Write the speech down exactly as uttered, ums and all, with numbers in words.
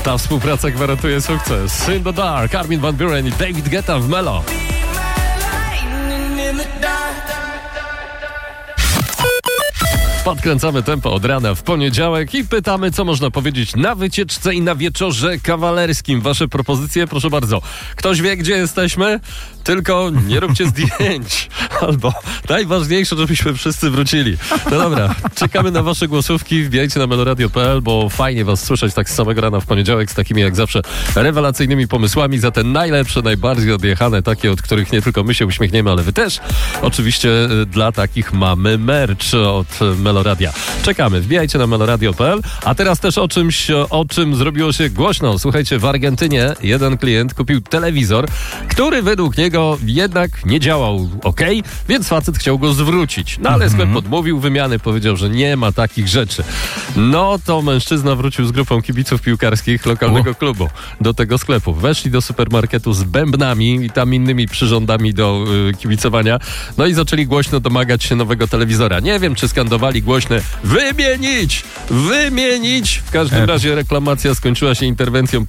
Ta współpraca gwarantuje sukces. In the Dark, Armin van Buuren i David Guetta w Melo. Podkręcamy tempo od rana w poniedziałek i pytamy, co można powiedzieć na wycieczce i na wieczorze kawalerskim. Wasze propozycje, proszę bardzo. Ktoś wie, gdzie jesteśmy? Tylko nie róbcie zdjęć. Albo najważniejsze, żebyśmy wszyscy wrócili. No dobra, czekamy na wasze głosówki. Wbijajcie na meloradio kropka p l, bo fajnie was słyszeć tak z samego rana w poniedziałek z takimi jak zawsze rewelacyjnymi pomysłami. Za te najlepsze, najbardziej odjechane, takie, od których nie tylko my się uśmiechniemy, ale wy też. Oczywiście dla takich mamy merch od Meloradia. Czekamy. Wbijajcie na meloradio kropka p l. A teraz też o czymś, o czym zrobiło się głośno. Słuchajcie, w Argentynie jeden klient kupił telewizor, który według niego jednak nie działał ok, więc facet chciał go zwrócić. No ale sklep odmówił wymiany, powiedział, że nie ma takich rzeczy. No to mężczyzna wrócił z grupą kibiców piłkarskich lokalnego o. klubu do tego sklepu. Weszli do supermarketu z bębnami i tam innymi przyrządami do y, kibicowania. No i zaczęli głośno domagać się nowego telewizora. Nie wiem, czy skandowali głośne wymienić! Wymienić! W każdym razie reklamacja skończyła się interwencją